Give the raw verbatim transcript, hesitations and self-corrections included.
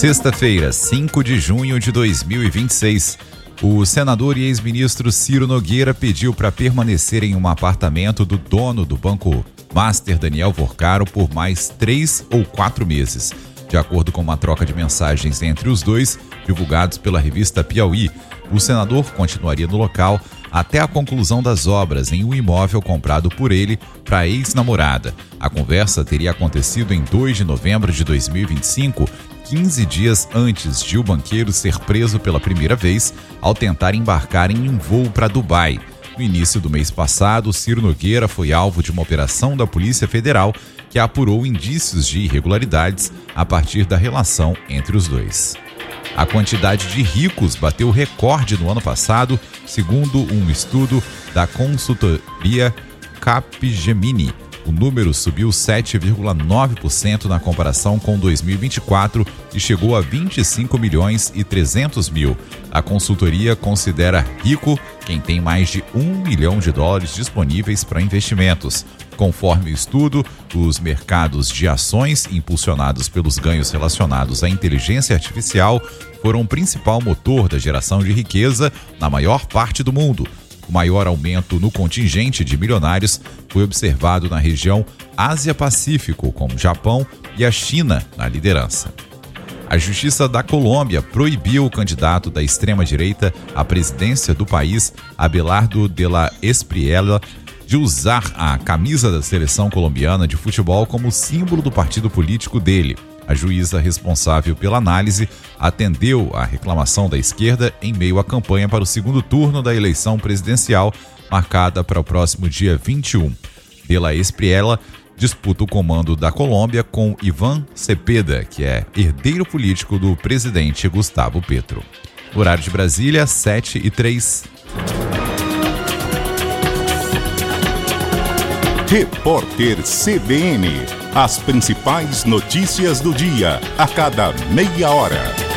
Sexta-feira, cinco de junho de dois mil e vinte e seis. O senador e ex-ministro Ciro Nogueira pediu para permanecer em um apartamento do dono do Banco Master, Daniel Porcaro, por mais três ou quatro meses. De acordo com uma troca de mensagens entre os dois, divulgados pela revista Piauí, o senador continuaria no local até a conclusão das obras em um imóvel comprado por ele para a ex-namorada. A conversa teria acontecido em dois de novembro de dois mil e vinte e cinco, quinze dias antes de o banqueiro ser preso pela primeira vez ao tentar embarcar em um voo para Dubai. No início do mês passado, Ciro Nogueira foi alvo de uma operação da Polícia Federal que apurou indícios de irregularidades a partir da relação entre os dois. A quantidade de ricos bateu recorde no ano passado, segundo um estudo da consultoria Capgemini. O número subiu sete vírgula nove por cento na comparação com dois mil e vinte e quatro e chegou a vinte e cinco milhões e trezentos mil. A consultoria considera rico quem tem mais de um milhão de dólares disponíveis para investimentos. Conforme o estudo, os mercados de ações, impulsionados pelos ganhos relacionados à inteligência artificial, foram o principal motor da geração de riqueza na maior parte do mundo. O maior aumento no contingente de milionários foi observado na região Ásia-Pacífico, com o Japão e a China na liderança. A Justiça da Colômbia proibiu o candidato da extrema-direita à presidência do país, Abelardo de la Espriella, de usar a camisa da seleção colombiana de futebol como símbolo do partido político dele. A juíza responsável pela análise atendeu à reclamação da esquerda em meio à campanha para o segundo turno da eleição presidencial, marcada para o próximo dia vinte e um. De la Espriella disputa o comando da Colômbia com Iván Cepeda, que é herdeiro político do presidente Gustavo Petro. Horário de Brasília, sete e três. Repórter C B N. As principais notícias do dia, a cada meia hora.